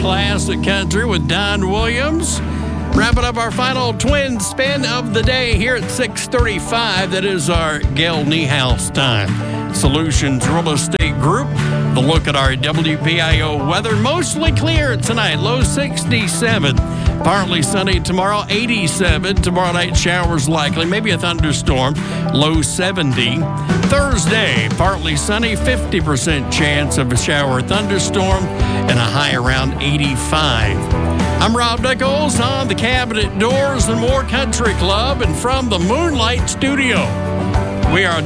classic country with Don Williams. Wrapping up our final twin spin of the day here at 6:35. That is our Gail Niehaus time. Solutions Real Estate Group. The look at our WPIO weather. Mostly clear tonight. Low 67. Partly sunny tomorrow. 87. Tomorrow night showers likely. Maybe a thunderstorm. Low 70. Thursday, partly sunny. 50% chance of a shower or thunderstorm. And a high around 85. I'm Rob Nichols on the Cabinet Doors and More Country Club, and from the Moonlight Studio, we are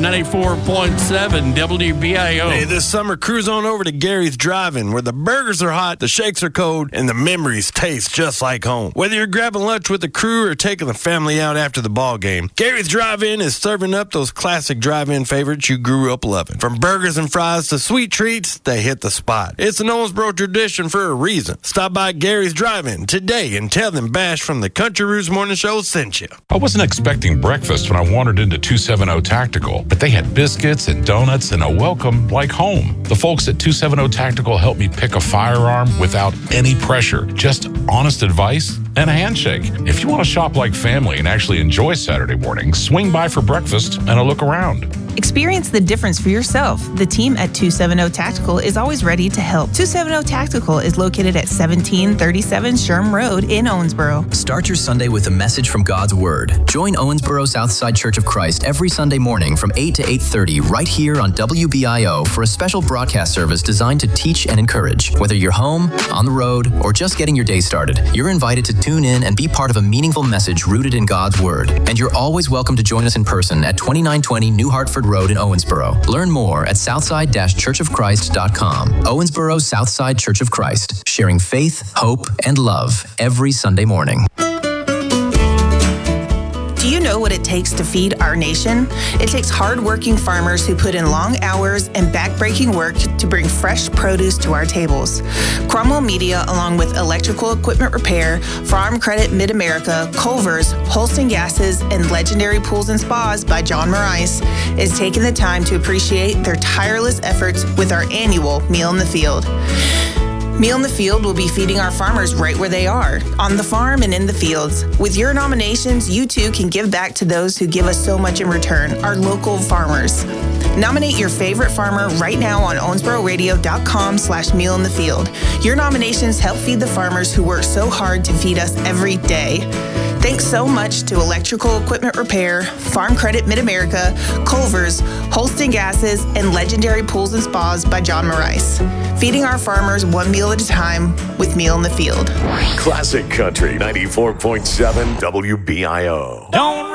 94.7 WBIO. Hey, this summer, cruise on over to Gary's Drive-In, where the burgers are hot, the shakes are cold, and the memories taste just like home. Whether you're grabbing lunch with the crew or taking the family out after the ball game, Gary's Drive-In is serving up those classic drive-in favorites you grew up loving. From burgers and fries to sweet treats, they hit the spot. It's an Owensboro tradition for a reason. Stop by Gary's Drive-In today and tell them Bash from the Country Roots Morning Show sent you. I wasn't expecting breakfast when I wandered into 270 Tactical, but they had biscuits and donuts and a welcome like home. The folks at 270 Tactical helped me pick a firearm without any pressure, just honest advice and a handshake. If you want to shop like family and actually enjoy Saturday morning, swing by for breakfast and a look around. Experience the difference for yourself. The team at 270 Tactical is always ready to help. 270 Tactical is located at 1737 Sherm Road in Owensboro. Start your Sunday with a message from God's Word. Join Owensboro Southside Church of Christ every Sunday morning from 8 to 8:30 right here on WBIO for a special broadcast service designed to teach and encourage. Whether you're home, on the road, or just getting your day started, you're invited to tune in and be part of a meaningful message rooted in God's Word. And you're always welcome to join us in person at 2920 New Hartford Road in Owensboro. Learn more at southside-churchofchrist.com. Owensboro Southside Church of Christ, sharing faith, hope, and love every Sunday morning. Do you know what it takes to feed our nation? It takes hard-working farmers who put in long hours and back-breaking work to bring fresh produce to our tables. Cromwell Media, along with Electrical Equipment Repair, Farm Credit Mid-America, Culver's, Holston Gases, and Legendary Pools and Spas by John Marais, is taking the time to appreciate their tireless efforts with our annual Meal in the Field. Meal in the Field will be feeding our farmers right where they are, on the farm and in the fields. With your nominations, you too can give back to those who give us so much in return, our local farmers. Nominate your favorite farmer right now on owensbororadio.com/mealinthefield. Your nominations help feed the farmers who work so hard to feed us every day. Thanks so much to Electrical Equipment Repair, Farm Credit Mid-America, Culver's, Holston Gases, and Legendary Pools and Spas by John Marais. Feeding our farmers one meal at a time with Meal in the Field. Classic Country 94.7 WBIO. Don't